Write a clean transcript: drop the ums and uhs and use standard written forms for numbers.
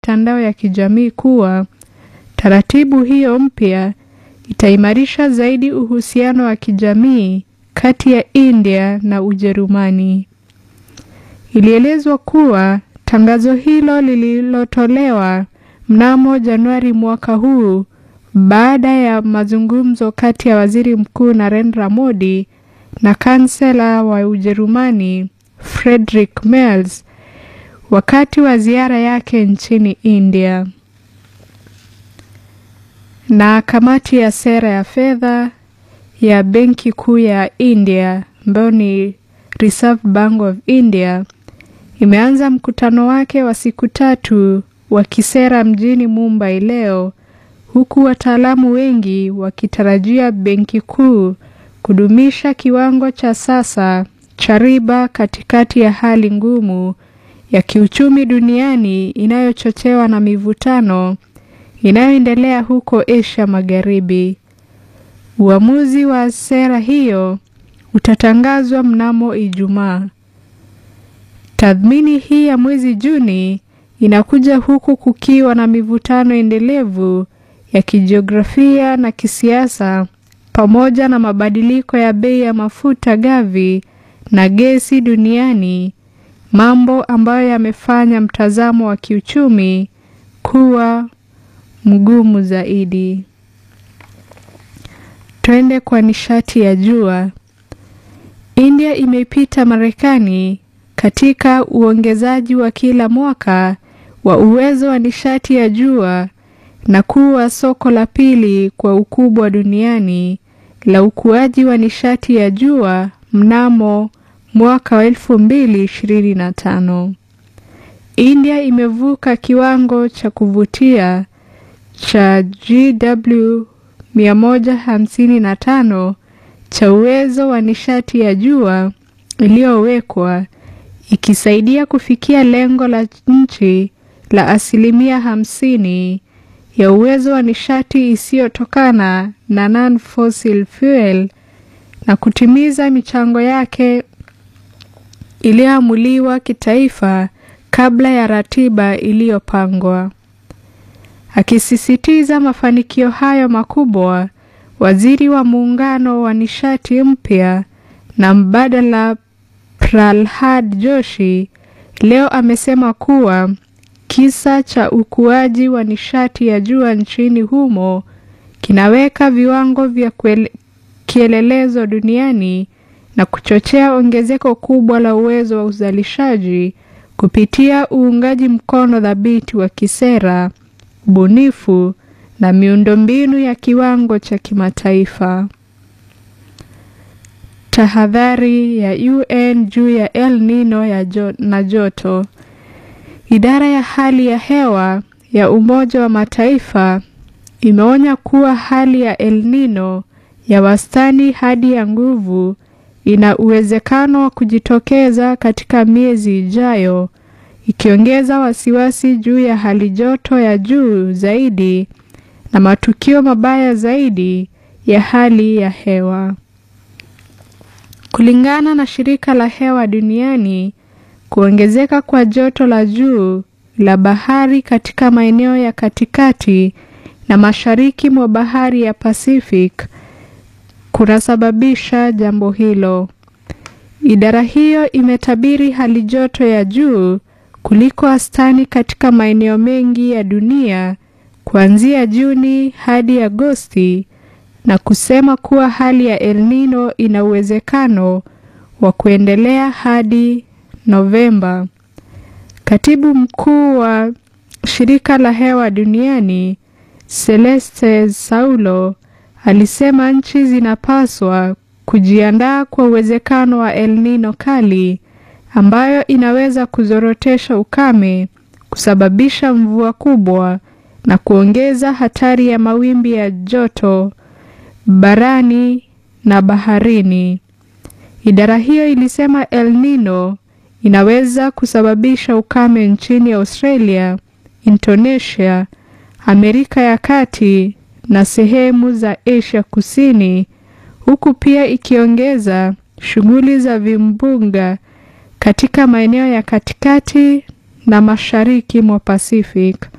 mitandao ya kijamii kuwa taratibu hiyo mpya itaimarisha zaidi uhusiano wa kijamii kati ya India na Ujerumani. Ilielezwa kuwa tangazo hilo lililotolewa mnamo Januari mwaka huu baada ya mazungumzo kati ya Waziri Mkuu Narendra Modi na kansela wa Ujerumani Friedrich Merz wakati wa ziara yake nchini India. Na kamati ya sera ya fedha ya Benki Kuu ya India, ambayo ni Reserve Bank of India, imeanza mkutano wake wa siku 3 wa kisera mjini Mumbai leo, huku wataalamu wengi wakitarajia benki kuu kudumisha kiwango cha sasa cha riba katikati ya hali ngumu ya kiuchumi duniani inayochochewa na mivutano inayoendelea huko Asia Magharibi. Uamuzi wa sera hiyo utatangazwa mnamo Ijumaa. Tathmini hii ya mwezi Juni inakuja huku kukiwa na mivutano endelevu ya kijiografia na kisiasa pamoja na mabadiliko ya bei ya mafuta ghafi na gesi duniani, mambo ambayo yamefanya mtazamo wa kiuchumi kuwa mgumu zaidi. Twende kwa nishati ya jua. India imepita Marekani katika uongezaji wa kila mwaka wa uwezo wa nishati ya jua na kuwa soko la pili kwa ukubwa duniani la ukuaji wa nishati ya jua mnamo mwaka wa 2025. India imevuka kiwango cha kuvutia cha GW 155 cha uwezo wa nishati ya jua iliyowekwa, ikisaidia kufikia lengo la nchi la 50% ya uwezo wa nishati isiyotokana na non-fossil fuel na kutimiza michango yake iliyoamuliwa kitaifa kabla ya ratiba iliyopangwa. Akisisitiza mafanikio hayo makubwa, Waziri wa Muungano wa Nishati Mpya na Mbadala Prahlad Joshi leo amesema kuwa kisa cha ukuaji wa nishati ya jua nchini humo kinaweka viwango vya kielelezo duniani na kuchochea ongezeko kubwa la uwezo wa uzalishaji kupitia uungaji mkono thabiti wa kisera, bunifu na miundombinu ya kiwango cha kimataifa. Tahadhari ya UN juu ya El Nino na joto. Idara ya hali ya hewa ya Umoja wa Mataifa imeonya kuwa hali ya El Nino ya wastani hadi ya nguvu ina uwezekano wa kujitokeza katika miezi ijayo, ikiongeza wasiwasi juu ya hali joto ya juu zaidi na matukio mabaya zaidi ya hali ya hewa. Kulingana na shirika la hewa duniani, kuongezeka kwa joto la juu la bahari katika maeneo ya katikati na mashariki mwa bahari ya Pacific kunasababisha jambo hilo. Idara hiyo imetabiri hali joto ya juu kuliko wastani katika maeneo mengi ya dunia kuanzia Juni hadi Agosti na kusema kuwa hali ya El Nino ina uwezekano wa kuendelea hadi Novemba. Katibu mkuu wa shirika la hewa duniani Celeste Saulo alisema nchi zinapaswa kujiandaa kwa uwezekano wa El Nino kali ambayo inaweza kuzorotesha ukame, kusababisha mvua kubwa na kuongeza hatari ya mawimbi ya joto barani na baharini. Idara hiyo ilisema El Nino inaweza kusababisha ukame nchini Australia, Indonesia, Amerika ya Kati na sehemu za Asia Kusini, huku pia ikiongeza shughuli za vimbunga katika maeneo ya katikati na mashariki mwa Pacific.